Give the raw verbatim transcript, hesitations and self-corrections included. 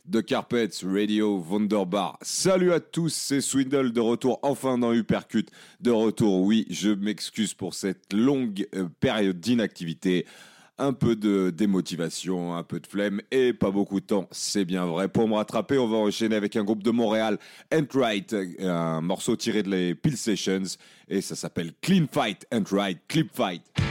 de Carpets Radio Wunderbar. Salut à tous, c'est Swindle de retour enfin dans Hypercut. De retour, oui, je m'excuse pour cette longue euh, période d'inactivité. Un peu de démotivation, un peu de flemme et pas beaucoup de temps, c'est bien vrai. Pour me rattraper, on va enchaîner avec un groupe de Montréal, And Right, un morceau tiré de les Peel Sessions et ça s'appelle Clean Fight and Right, Clip Fight.